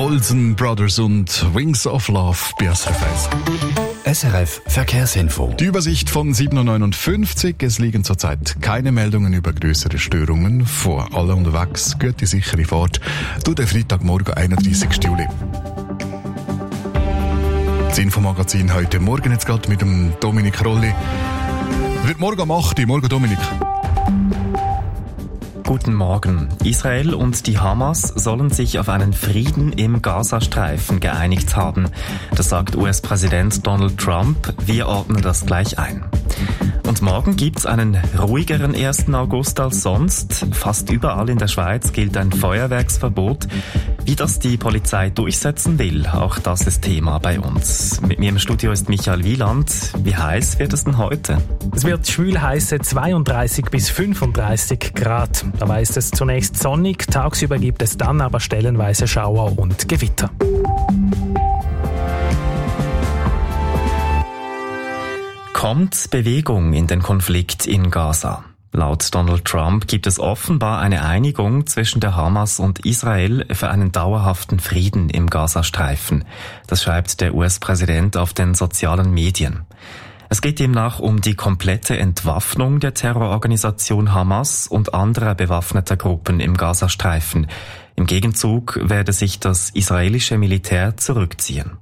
Olsen Brothers und Wings of Love bei SRF 1. SRF Verkehrsinfo. Die Übersicht von 7.59 Uhr. Es liegen zurzeit keine Meldungen über größere Störungen vor. Alle unterwegs, gute sichere Fahrt durch den Freitagmorgen, 31. Juli. Das Infomagazin heute Morgen jetzt gerade mit dem Dominik Rolli. Wird morgen um 8 Uhr. Morgen, Dominik. Guten Morgen. Israel und die Hamas sollen sich auf einen Frieden im Gazastreifen geeinigt haben. Das sagt US-Präsident Donald Trump. Wir ordnen das gleich ein. Und morgen gibt's einen ruhigeren 1. August als sonst. Fast überall in der Schweiz gilt ein Feuerwerksverbot. Wie das die Polizei durchsetzen will, auch das ist Thema bei uns. Mit mir im Studio ist Michael Wieland. Wie heiß wird es denn heute? Es wird schwül heiße 32 bis 35 Grad. Dabei ist es zunächst sonnig, tagsüber gibt es dann aber stellenweise Schauer und Gewitter. Kommt Bewegung in den Konflikt in Gaza? Laut Donald Trump gibt es offenbar eine Einigung zwischen der Hamas und Israel für einen dauerhaften Frieden im Gazastreifen. Das schreibt der US-Präsident auf den sozialen Medien. Es geht demnach um die komplette Entwaffnung der Terrororganisation Hamas und anderer bewaffneter Gruppen im Gazastreifen. Im Gegenzug werde sich das israelische Militär zurückziehen.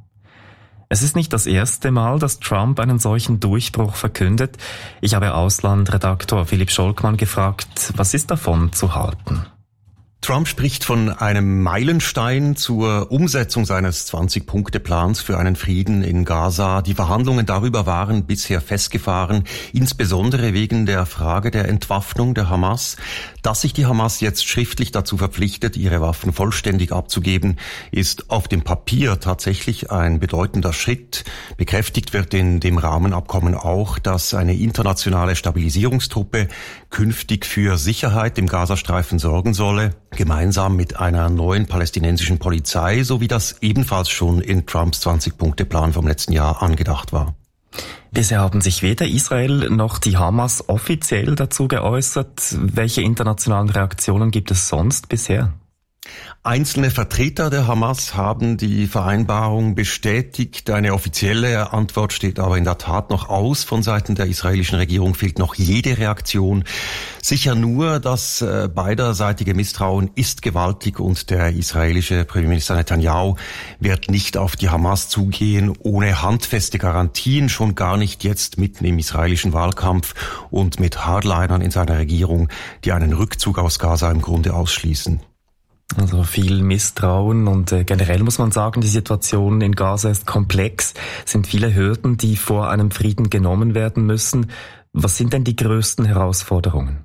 Es ist nicht das erste Mal, dass Trump einen solchen Durchbruch verkündet. Ich habe Auslandredaktor Philipp Scholkmann gefragt, was ist davon zu halten? Trump spricht von einem Meilenstein zur Umsetzung seines 20-Punkte-Plans für einen Frieden in Gaza. Die Verhandlungen darüber waren bisher festgefahren, insbesondere wegen der Frage der Entwaffnung der Hamas. Dass sich die Hamas jetzt schriftlich dazu verpflichtet, ihre Waffen vollständig abzugeben, ist auf dem Papier tatsächlich ein bedeutender Schritt. Bekräftigt wird in dem Rahmenabkommen auch, dass eine internationale Stabilisierungstruppe künftig für Sicherheit im Gazastreifen sorgen solle, gemeinsam mit einer neuen palästinensischen Polizei, so wie das ebenfalls schon in Trumps 20-Punkte-Plan vom letzten Jahr angedacht war. Bisher haben sich weder Israel noch die Hamas offiziell dazu geäußert. Welche internationalen Reaktionen gibt es sonst bisher? Einzelne Vertreter der Hamas haben die Vereinbarung bestätigt. Eine offizielle Antwort steht aber in der Tat noch aus. Von Seiten der israelischen Regierung fehlt noch jede Reaktion. Sicher nur, das beiderseitige Misstrauen ist gewaltig und der israelische Premierminister Netanyahu wird nicht auf die Hamas zugehen, ohne handfeste Garantien, schon gar nicht jetzt mitten im israelischen Wahlkampf und mit Hardlinern in seiner Regierung, die einen Rückzug aus Gaza im Grunde ausschließen. Also viel Misstrauen und generell muss man sagen, die Situation in Gaza ist komplex. Es sind viele Hürden, die vor einem Frieden genommen werden müssen. Was sind denn die größten Herausforderungen?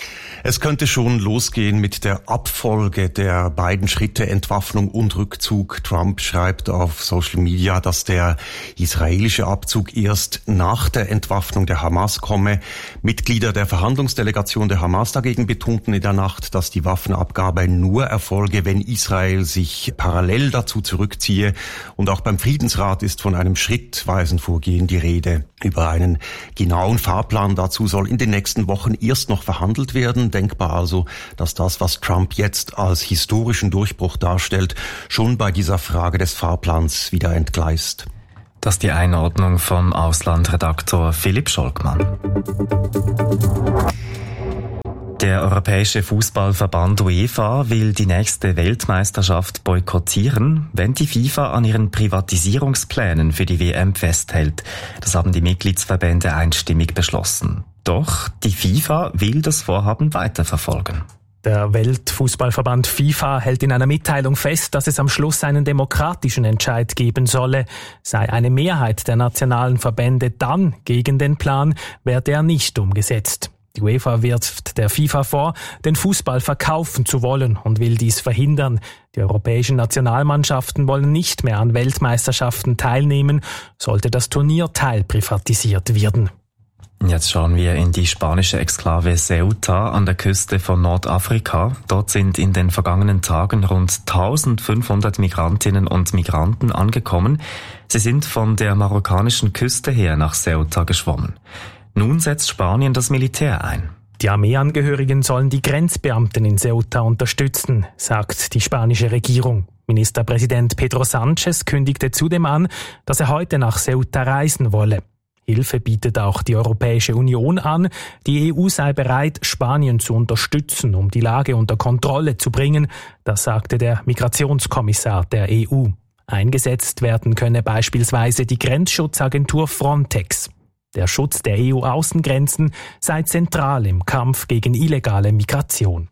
Es könnte schon losgehen mit der Abfolge der beiden Schritte Entwaffnung und Rückzug. Trump schreibt auf Social Media, dass der israelische Abzug erst nach der Entwaffnung der Hamas komme. Mitglieder der Verhandlungsdelegation der Hamas dagegen betonten in der Nacht, dass die Waffenabgabe nur erfolge, wenn Israel sich parallel dazu zurückziehe. Und auch beim Friedensrat ist von einem schrittweisen Vorgehen die Rede. Über einen genauen Fahrplan dazu soll in den nächsten Wochen erst noch verhandelt werden. Denkbar also, dass das, was Trump jetzt als historischen Durchbruch darstellt, schon bei dieser Frage des Fahrplans wieder entgleist. Das ist die Einordnung vom Auslandredaktor Philipp Scholkmann. Der Europäische Fußballverband UEFA will die nächste Weltmeisterschaft boykottieren, wenn die FIFA an ihren Privatisierungsplänen für die WM festhält. Das haben die Mitgliedsverbände einstimmig beschlossen. Doch die FIFA will das Vorhaben weiterverfolgen. Der Weltfußballverband FIFA hält in einer Mitteilung fest, dass es am Schluss einen demokratischen Entscheid geben solle. Sei eine Mehrheit der nationalen Verbände dann gegen den Plan, werde er nicht umgesetzt. Die UEFA wirft der FIFA vor, den Fußball verkaufen zu wollen und will dies verhindern. Die europäischen Nationalmannschaften wollen nicht mehr an Weltmeisterschaften teilnehmen, sollte das Turnier teilprivatisiert werden. Jetzt schauen wir in die spanische Exklave Ceuta an der Küste von Nordafrika. Dort sind in den vergangenen Tagen rund 1500 Migrantinnen und Migranten angekommen. Sie sind von der marokkanischen Küste her nach Ceuta geschwommen. Nun setzt Spanien das Militär ein. Die Armeeangehörigen sollen die Grenzbeamten in Ceuta unterstützen, sagt die spanische Regierung. Ministerpräsident Pedro Sánchez kündigte zudem an, dass er heute nach Ceuta reisen wolle. Hilfe bietet auch die Europäische Union an. Die EU sei bereit, Spanien zu unterstützen, um die Lage unter Kontrolle zu bringen. Das sagte der Migrationskommissar der EU. Eingesetzt werden könne beispielsweise die Grenzschutzagentur Frontex. Der Schutz der EU-Außengrenzen sei zentral im Kampf gegen illegale Migration.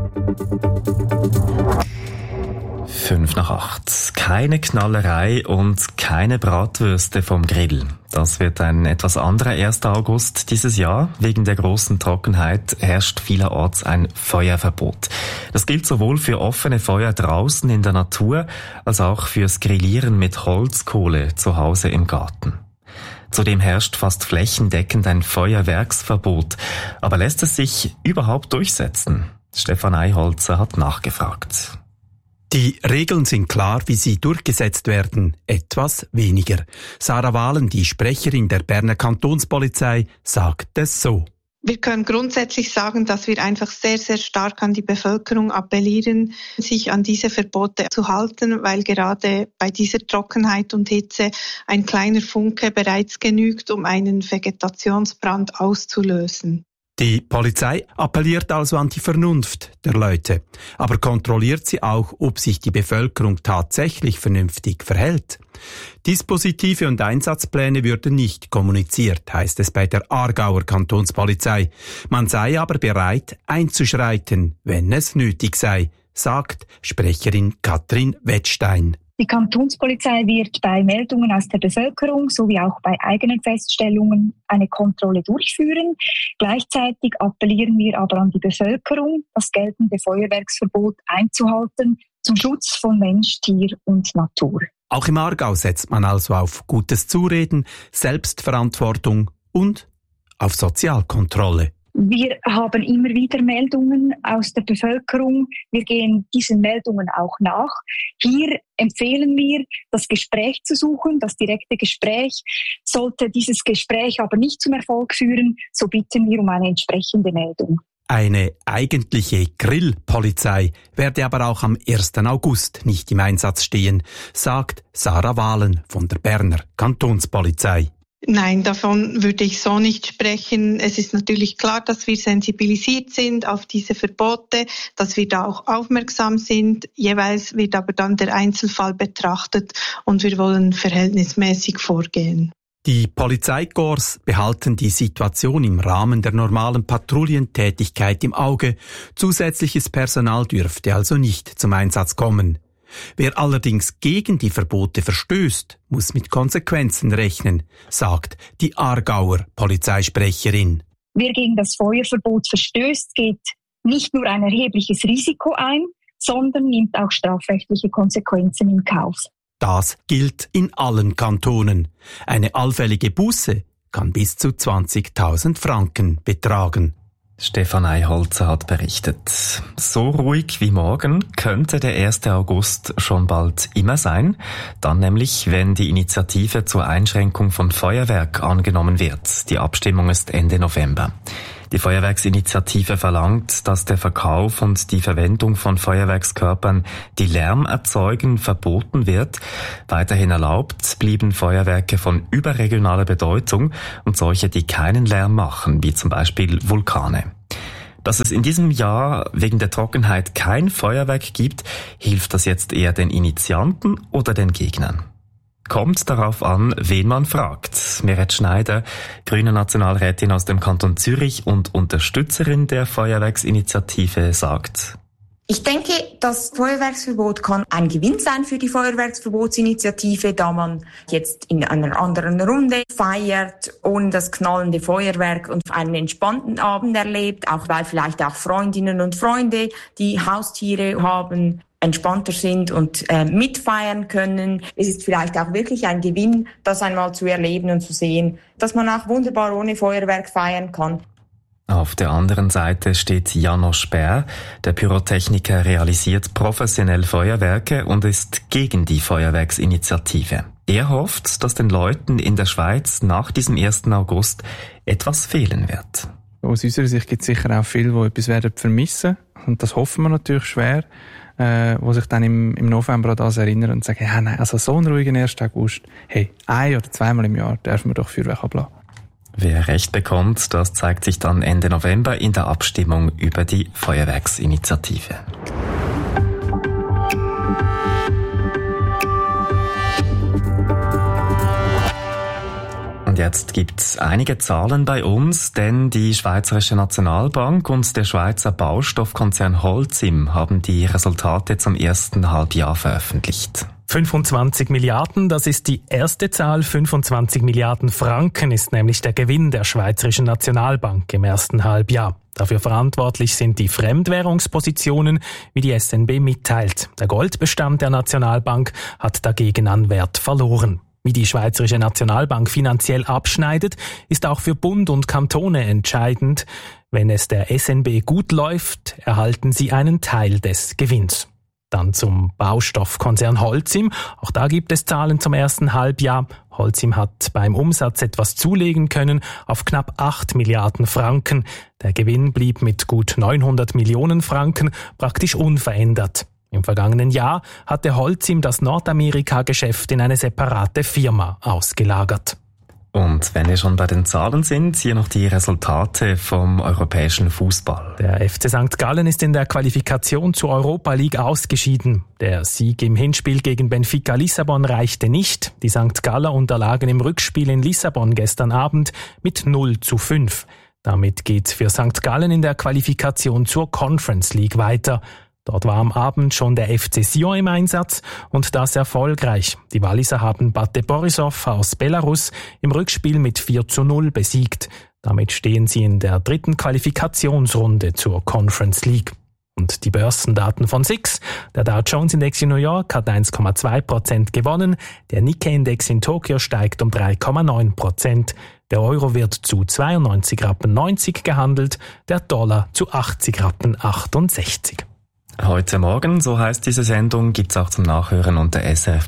7:55. Keine Knallerei und keine Bratwürste vom Grill. Das wird ein etwas anderer 1. August dieses Jahr. Wegen der großen Trockenheit herrscht vielerorts ein Feuerverbot. Das gilt sowohl für offene Feuer draußen in der Natur, als auch fürs Grillieren mit Holzkohle zu Hause im Garten. Zudem herrscht fast flächendeckend ein Feuerwerksverbot. Aber lässt es sich überhaupt durchsetzen? Stefan Eiholzer hat nachgefragt. Die Regeln sind klar, wie sie durchgesetzt werden, etwas weniger. Sarah Wahlen, die Sprecherin der Berner Kantonspolizei, sagt es so. Wir können grundsätzlich sagen, dass wir einfach sehr, sehr stark an die Bevölkerung appellieren, sich an diese Verbote zu halten, weil gerade bei dieser Trockenheit und Hitze ein kleiner Funke bereits genügt, um einen Vegetationsbrand auszulösen. Die Polizei appelliert also an die Vernunft der Leute, aber kontrolliert sie auch, ob sich die Bevölkerung tatsächlich vernünftig verhält. Dispositive und Einsatzpläne würden nicht kommuniziert, heißt es bei der Aargauer Kantonspolizei. Man sei aber bereit, einzuschreiten, wenn es nötig sei, sagt Sprecherin Katrin Wettstein. Die Kantonspolizei wird bei Meldungen aus der Bevölkerung sowie auch bei eigenen Feststellungen eine Kontrolle durchführen. Gleichzeitig appellieren wir aber an die Bevölkerung, das geltende Feuerwerksverbot einzuhalten zum Schutz von Mensch, Tier und Natur. Auch im Aargau setzt man also auf gutes Zureden, Selbstverantwortung und auf Sozialkontrolle. Wir haben immer wieder Meldungen aus der Bevölkerung. Wir gehen diesen Meldungen auch nach. Hier empfehlen wir, das Gespräch zu suchen, das direkte Gespräch. Sollte dieses Gespräch aber nicht zum Erfolg führen, so bitten wir um eine entsprechende Meldung. Eine eigentliche Grillpolizei werde aber auch am 1. August nicht im Einsatz stehen, sagt Sarah Wahlen von der Berner Kantonspolizei. Nein, davon würde ich so nicht sprechen. Es ist natürlich klar, dass wir sensibilisiert sind auf diese Verbote, dass wir da auch aufmerksam sind. Jeweils wird aber dann der Einzelfall betrachtet und wir wollen verhältnismäßig vorgehen. Die Polizeikorps behalten die Situation im Rahmen der normalen Patrouillentätigkeit im Auge. Zusätzliches Personal dürfte also nicht zum Einsatz kommen. Wer allerdings gegen die Verbote verstößt, muss mit Konsequenzen rechnen, sagt die Aargauer Polizeisprecherin. Wer gegen das Feuerverbot verstößt, geht nicht nur ein erhebliches Risiko ein, sondern nimmt auch strafrechtliche Konsequenzen in Kauf. Das gilt in allen Kantonen. Eine allfällige Buße kann bis zu 20.000 Franken betragen. Stefan Eiholzer hat berichtet. So ruhig wie morgen könnte der 1. August schon bald immer sein. Dann nämlich, wenn die Initiative zur Einschränkung von Feuerwerk angenommen wird. Die Abstimmung ist Ende November. Die Feuerwerksinitiative verlangt, dass der Verkauf und die Verwendung von Feuerwerkskörpern, die Lärm erzeugen, verboten wird. Weiterhin erlaubt blieben Feuerwerke von überregionaler Bedeutung und solche, die keinen Lärm machen, wie zum Beispiel Vulkane. Dass es in diesem Jahr wegen der Trockenheit kein Feuerwerk gibt, hilft das jetzt eher den Initianten oder den Gegnern? Kommt darauf an, wen man fragt. Meret Schneider, grüne Nationalrätin aus dem Kanton Zürich und Unterstützerin der Feuerwerksinitiative, sagt: Ich denke, das Feuerwerksverbot kann ein Gewinn sein für die Feuerwerksverbotsinitiative, da man jetzt in einer anderen Runde feiert, ohne das knallende Feuerwerk und einen entspannten Abend erlebt, auch weil vielleicht auch Freundinnen und Freunde, die Haustiere haben, entspannter sind und mitfeiern können. Es ist vielleicht auch wirklich ein Gewinn, das einmal zu erleben und zu sehen, dass man auch wunderbar ohne Feuerwerk feiern kann. Auf der anderen Seite steht Janosch Bär. Der Pyrotechniker realisiert professionell Feuerwerke und ist gegen die Feuerwerksinitiative. Er hofft, dass den Leuten in der Schweiz nach diesem 1. August etwas fehlen wird. Aus unserer Sicht gibt es sicher auch viele, die etwas werden vermissen. Und das hoffen wir natürlich schwer, die sich dann im November an das erinnern und sagen, ja, nein, also so einen ruhigen 1. August, hey, 1 oder 2-mal im Jahr dürfen wir doch Feuerwerk ablassen. Wer Recht bekommt, das zeigt sich dann Ende November in der Abstimmung über die Feuerwerksinitiative. Und jetzt gibt's einige Zahlen bei uns, denn die Schweizerische Nationalbank und der Schweizer Baustoffkonzern Holcim haben die Resultate zum ersten Halbjahr veröffentlicht. 25 Milliarden, das ist die erste Zahl. 25 Milliarden Franken ist nämlich der Gewinn der Schweizerischen Nationalbank im ersten Halbjahr. Dafür verantwortlich sind die Fremdwährungspositionen, wie die SNB mitteilt. Der Goldbestand der Nationalbank hat dagegen an Wert verloren. Wie die Schweizerische Nationalbank finanziell abschneidet, ist auch für Bund und Kantone entscheidend. Wenn es der SNB gut läuft, erhalten sie einen Teil des Gewinns. Dann zum Baustoffkonzern Holcim. Auch da gibt es Zahlen zum ersten Halbjahr. Holcim hat beim Umsatz etwas zulegen können auf knapp 8 Milliarden Franken. Der Gewinn blieb mit gut 900 Millionen Franken praktisch unverändert. Im vergangenen Jahr hatte Holcim das Nordamerika-Geschäft in eine separate Firma ausgelagert. Und wenn wir schon bei den Zahlen sind, hier noch die Resultate vom europäischen Fußball. Der FC St. Gallen ist in der Qualifikation zur Europa League ausgeschieden. Der Sieg im Hinspiel gegen Benfica Lissabon reichte nicht. Die St. Galler unterlagen im Rückspiel in Lissabon gestern Abend mit 0:5. Damit geht's für St. Gallen in der Qualifikation zur Conference League weiter. Dort war am Abend schon der FC Sion im Einsatz und das erfolgreich. Die Walliser haben Bate Borisov aus Belarus im Rückspiel mit 4:0 besiegt. Damit stehen sie in der 3. Qualifikationsrunde zur Conference League. Und die Börsendaten von SIX. Der Dow Jones Index in New York hat 1,2% gewonnen. Der Nikkei-Index in Tokio steigt um 3,9%. Der Euro wird zu 92,90 Rappen gehandelt, der Dollar zu 80,68 Rappen. Heute Morgen, so heißt diese Sendung, gibt's auch zum Nachhören unter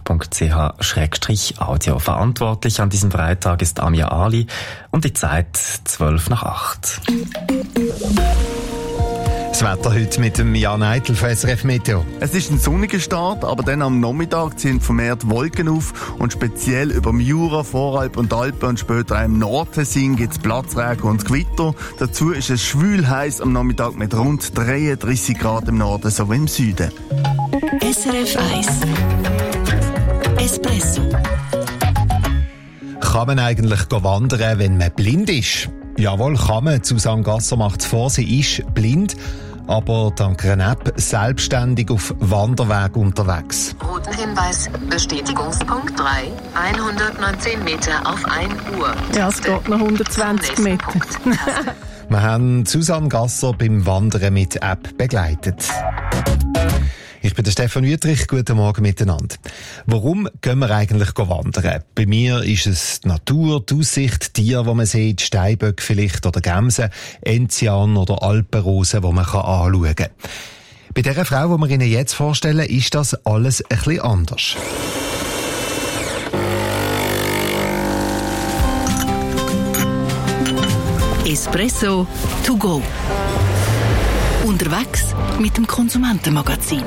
srf.ch/audio. Verantwortlich an diesem Freitag ist Amia Ali und die Zeit 7:55. Das Wetter heute mit dem Jan Eitel von SRF Meteo. Es ist ein sonniger Start, aber dann am Nachmittag ziehen vermehrt Wolken auf und speziell über dem Jura, Voralp und Alpen und später auch im Nordtessin gibt es Platzregen und Gewitter. Dazu ist es schwül heiß am Nachmittag mit rund 33 Grad im Norden sowie im Süden. SRF 1 Espresso. Kann man eigentlich wandern, wenn man blind ist? Jawohl, kann man. Susanne Gasser macht es vor, sie ist blind, aber dank einer App selbstständig auf Wanderweg unterwegs. Routenhinweis, Bestätigungspunkt 3, 119 Meter auf 1 Uhr. Ja, es geht noch 120 Meter. Wir haben Susanne Gasser beim Wandern mit App begleitet. Ich bin der Stefan Wüttrich, guten Morgen miteinander. Warum gehen wir eigentlich wandern? Bei mir ist es die Natur, die Aussicht, Tiere, die man sieht, Steinböcke vielleicht oder Gämsen, Enzian oder Alpenrosen, die man anschauen kann. Bei dieser Frau, die wir Ihnen jetzt vorstellen, ist das alles ein bisschen anders. Espresso to go. Unterwegs mit dem Konsumentenmagazin.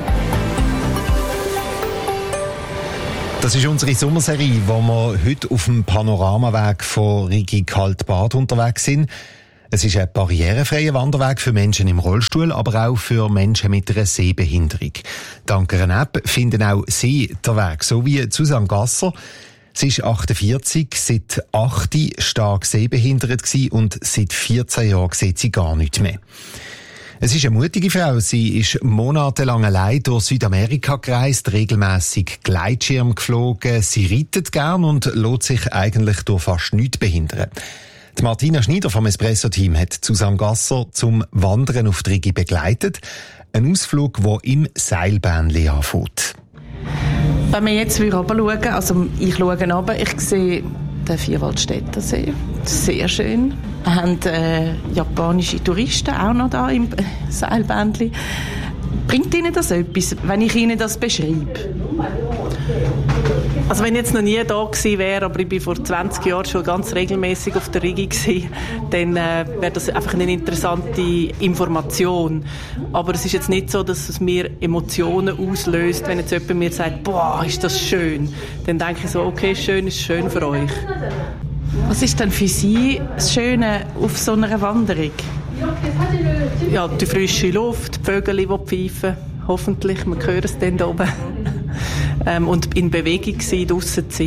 Das ist unsere Sommerserie, wo wir heute auf dem Panoramaweg von Rigi-Kaltbad unterwegs sind. Es ist ein barrierefreier Wanderweg für Menschen im Rollstuhl, aber auch für Menschen mit einer Sehbehinderung. Dank einer App finden auch Sie den Weg, so wie Susanne Gasser. Sie ist 48, seit 8 stark sehbehindert gewesen und seit 14 Jahren sieht sie gar nichts mehr. Es ist eine mutige Frau. Sie ist monatelang allein durch Südamerika gereist, regelmässig Gleitschirm geflogen. Sie reitet gern und lässt sich eigentlich durch fast nichts behindern. Die Martina Schneider vom Espresso-Team hat Susanne Gasser zum Wandern auf die Rigi begleitet. Ein Ausflug, der im Seilbähnli anfängt. Wenn wir jetzt runter schauen, also ich schaue runter, ich sehe den Vierwaldstätter See. Sehr schön. Wir haben japanische Touristen auch noch da im Seilbändli. Bringt Ihnen das etwas, wenn ich Ihnen das beschreibe? Also wenn ich jetzt noch nie da gewesen wäre, aber ich bin vor 20 Jahren schon ganz regelmäßig auf der Rigi gewesen, dann wäre das einfach eine interessante Information. Aber es ist jetzt nicht so, dass es mir Emotionen auslöst, wenn jetzt jemand mir sagt, boah, ist das schön. Dann denke ich so, okay, schön ist schön für euch. Was ist denn für Sie das Schöne auf so einer Wanderung? Ja, die frische Luft, die Vögel, die pfeifen. Hoffentlich, man hört es dann da oben. Und in Bewegung sein, draussen sein.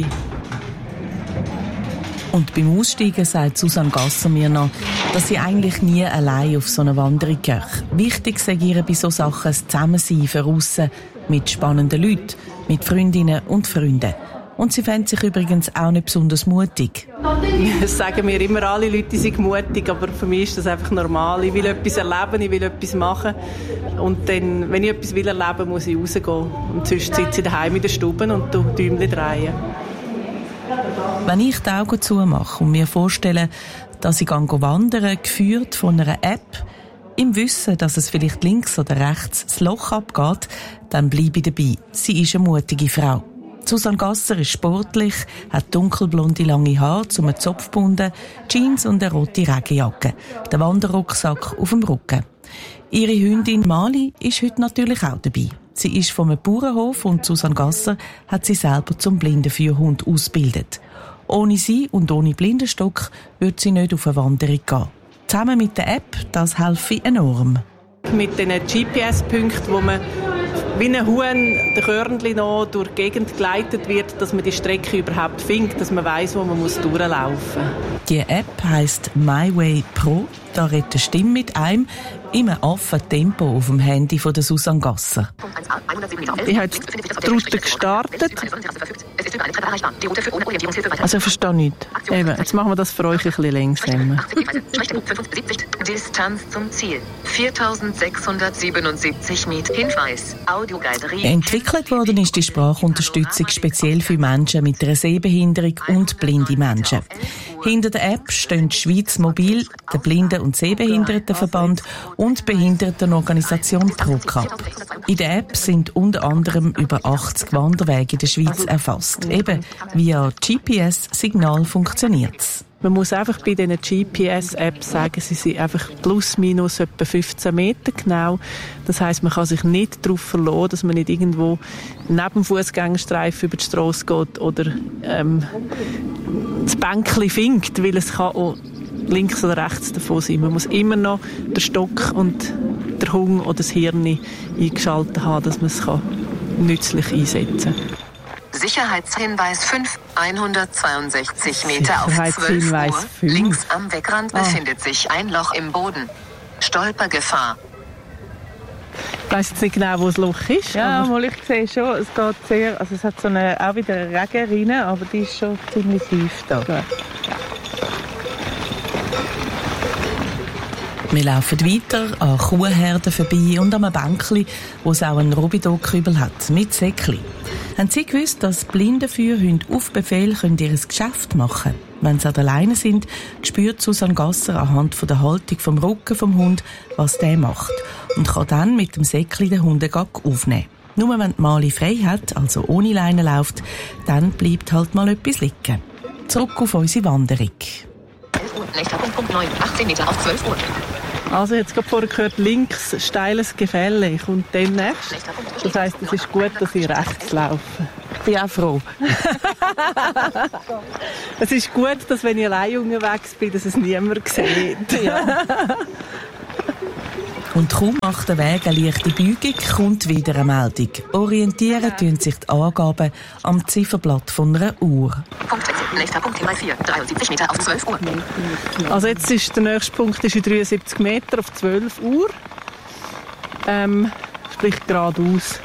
Und beim Aussteigen sagt Susanne Gasser mir noch, dass sie eigentlich nie allein auf so eine Wanderung geht. Wichtig sei ihr bei so Sachen das Zusammensein für aussen, mit spannenden Leuten, mit Freundinnen und Freunden. Und sie fände sich übrigens auch nicht besonders mutig. Das sagen mir immer alle Leute, die sind mutig, aber für mich ist das einfach normal. Ich will etwas erleben, ich will etwas machen. Und dann, wenn ich etwas will erleben, muss ich rausgehen. Und sonst sitze ich daheim in der Stube und Däumchen drehen. Wenn ich die Augen zumache und mir vorstelle, dass ich wandern, geführt von einer App, im Wissen, dass es vielleicht links oder rechts das Loch abgeht, dann bleibe ich dabei. Sie ist eine mutige Frau. Susanne Gasser ist sportlich, hat dunkelblonde lange Haare zum Zopf gebunden, Jeans und eine rote Regenjacke, den Wanderrucksack auf dem Rücken. Ihre Hündin Mali ist heute natürlich auch dabei. Sie ist vom Bauernhof und Susanne Gasser hat sie selber zum Blindenführhund ausgebildet. Ohne sie und ohne Blindenstock würde sie nicht auf eine Wanderung gehen. Zusammen mit der App, das helfe enorm. Mit den GPS-Punkten, wo man wie ein Huhn, der Körnchen noch durch die Gegend geleitet wird, dass man die Strecke überhaupt findet, dass man weiss, wo man durchlaufen muss. Die App heisst MyWay Pro. Da redet eine Stimme mit einem in einem Affentempo auf dem Handy von der Susanne Gasser. Ich habe jetzt die Route gestartet. Also ich verstehe nichts. Eben, jetzt machen wir das für euch ein bisschen langsamer. Distanz zum Ziel 4677 Meter. Hinweis. Audioguiderie. Entwickelt worden ist die Sprachunterstützung speziell für Menschen mit einer Sehbehinderung und blinde Menschen. Hinter der App stehen die Schweiz Mobil, der Blinden- und Sehbehindertenverband und die Behindertenorganisation ProCap. In der App sind unter anderem über 80 Wanderwege in der Schweiz erfasst. Eben via GPS-Signal funktioniert es. Man muss einfach bei diesen GPS-Apps sagen, sie sind einfach plus minus etwa 15 Meter genau. Das heisst, man kann sich nicht darauf verlassen, dass man nicht irgendwo neben dem Fußgängerstreifen über die Strasse geht oder das Bänkchen findet, weil es kann auch links oder rechts davon sein. Man muss immer noch den Stock und der Hung oder das Hirn eingeschaltet haben, dass man es nützlich einsetzen kann. Sicherheitshinweis 5, 162 Meter auf 12 Uhr. 5. Links am Wegrand befindet sich ein Loch im Boden. Stolpergefahr. Ich weiss jetzt nicht genau, wo das Loch ist. Ja, aber ich sehe schon, es geht sehr, also es hat so auch wieder eine Regenrinne, aber die ist schon ziemlich tief da. Ja. Wir laufen weiter an Kuhherden vorbei und an einem Bänkli, wo es auch einen Robidor-Kübel hat, mit Säckli. Haben Sie gewusst, dass Blindenführhunde auf Befehl ihr Geschäft machen können? Wenn sie alleine sind, spürt Susanne Gasser anhand von der Haltung vom Rücken vom Hund, was der macht. Und kann dann mit dem Säckli den Hundegag aufnehmen. Nur wenn die Mali frei hat, also ohne Leine läuft, dann bleibt halt mal etwas liegen. Zurück auf unsere Wanderung. 18 Meter auf 12 Uhr. Also jetzt gerade vorher gehört, links steiles Gefälle. Ich komme demnächst. Das heisst, es ist gut, dass ich rechts laufe. Ich bin auch froh. Es ist gut, dass wenn ich allein unterwegs bin, dass es niemand sieht. Ja. Und kaum macht der Weg eine leichte Beugung, kommt wieder eine Meldung. Orientieren tun sich die Angaben am Zifferblatt von einer Uhr. Nächster Punkt Hinweis 4, 73 Meter auf 12 Uhr. Also jetzt ist der nächste Punkt ist in 73 Meter auf 12 Uhr. Sprich geradeaus.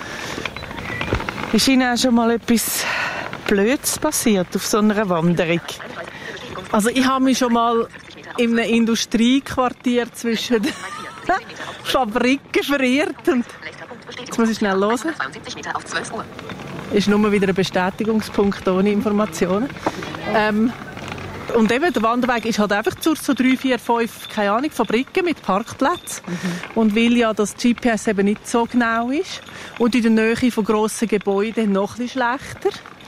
Ist Ihnen auch schon mal etwas Blödes passiert auf so einer Wanderung? Also ich habe mich schon mal in einem Industriequartier zwischen den Fabriken verirrt. Und jetzt muss ich schnell hören. Ist nur wieder ein Bestätigungspunkt ohne Informationen. Und eben, der Wanderweg ist halt einfach zu so 3, 4, 5, keine Ahnung, Fabriken mit Parkplätzen. Und weil ja das GPS eben nicht so genau ist und in der Nähe von grossen Gebäuden noch ein bisschen schlechter.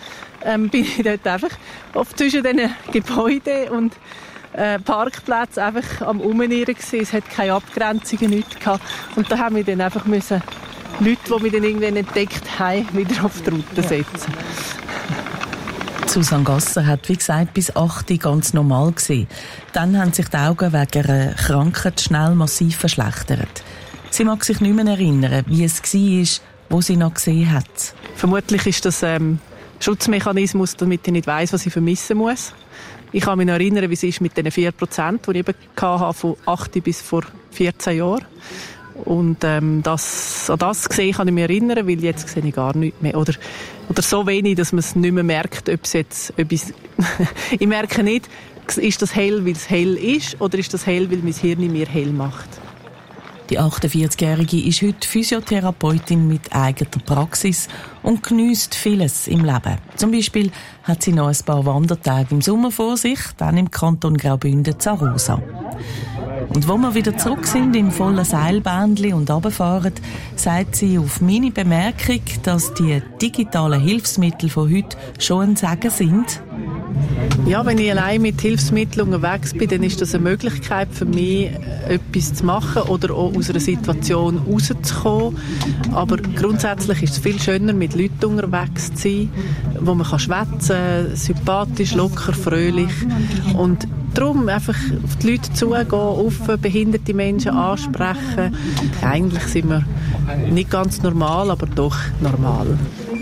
bin ich dort einfach oft zwischen diesen Gebäuden und Parkplätzen einfach am Umnieren gewesen. Es hat keine Abgrenzungen, nichts gehabt. Und da haben wir dann einfach Leute, die mich dann irgendwann entdeckt haben, wieder auf die Route setzen. Susanne Gasser hat, wie gesagt, bis 8 Uhr ganz normal gesehen. Dann haben sich die Augen wegen einer Krankheit schnell massiv verschlechtert. Sie mag sich nicht mehr erinnern, wie es war, wo sie noch gesehen hat. Vermutlich ist das Schutzmechanismus, damit ich nicht weiss, was ich vermissen muss. Ich kann mich noch erinnern, wie es ist mit den 4%, die ich eben hatte, von 8 bis vor 14 Jahren. Und an das gesehen kann ich mich erinnern, weil jetzt sehe ich gar nichts mehr. Oder so wenig, dass man es nicht mehr merkt, ob es jetzt etwas... Ich merke nicht, ist das hell, weil es hell ist, oder ist das hell, weil mein Hirn mir hell macht. Die 48-Jährige ist heute Physiotherapeutin mit eigener Praxis und geniesst vieles im Leben. Zum Beispiel hat sie noch ein paar Wandertage im Sommer vor sich, dann im Kanton Graubünden Zarosa. Und wo wir wieder zurück sind im vollen Seilbändli und runterfahren, sagt sie auf meine Bemerkung, dass die digitalen Hilfsmittel von heute schon ein Segen sind. Ja, wenn ich allein mit Hilfsmitteln unterwegs bin, dann ist das eine Möglichkeit für mich, etwas zu machen oder auch aus einer Situation rauszukommen. Aber grundsätzlich ist es viel schöner, mit Leuten unterwegs zu sein, wo man schwätzen kann, sympathisch, locker, fröhlich. Und darum einfach auf die Leute zugehen, offen behinderte Menschen ansprechen. Eigentlich sind wir nicht ganz normal, aber doch normal.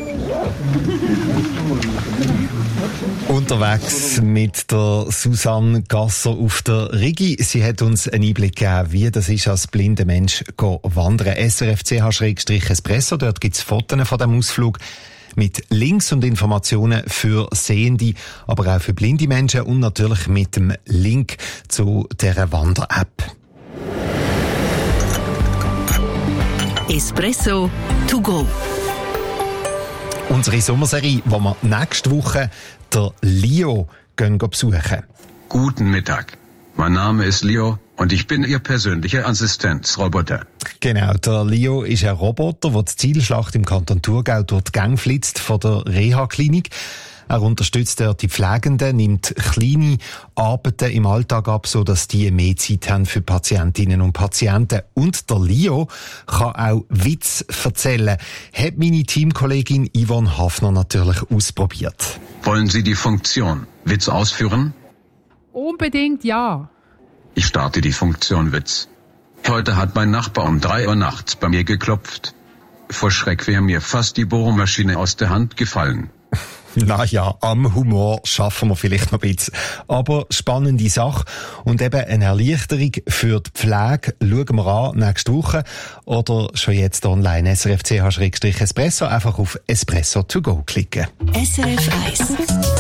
Unterwegs mit der Susanne Gasser auf der Rigi. Sie hat uns einen Einblick gegeben, wie das ist, als blinder Mensch wandern. SRF.ch/Espresso, dort gibt es Fotos von diesem Ausflug mit Links und Informationen für Sehende, aber auch für blinde Menschen und natürlich mit dem Link zu dieser Wander-App. Espresso to go. Unsere Sommerserie, die wir nächste Woche der Leo besuchen. Guten Mittag. Mein Name ist Leo und ich bin Ihr persönlicher Assistenzroboter. Genau, der Leo ist ein Roboter, der die Zielschlacht im Kanton Thurgau durch die Gänge flitzt von der Reha-Klinik. Er unterstützt dort die Pflegenden, nimmt kleine Arbeiten im Alltag ab, sodass die mehr Zeit haben für Patientinnen und Patienten. Und der Leo kann auch Witz erzählen. Hat meine Teamkollegin Yvonne Hafner natürlich ausprobiert. Wollen Sie die Funktion Witz ausführen? Unbedingt ja. Ich starte die Funktion Witz. Heute hat mein Nachbar um 3 Uhr nachts bei mir geklopft. Vor Schreck wäre mir fast die Bohrmaschine aus der Hand gefallen. Naja, am Humor schaffen wir vielleicht noch ein bisschen. Aber spannende Sache und eben eine Erleichterung für die Pflege schauen wir an nächste Woche oder schon jetzt online srf.ch/espresso einfach auf Espresso to go klicken. SRF 1